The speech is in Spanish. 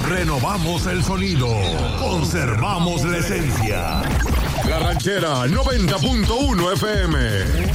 Renovamos el sonido. Conservamos la esencia. La Ranchera 90.1 FM.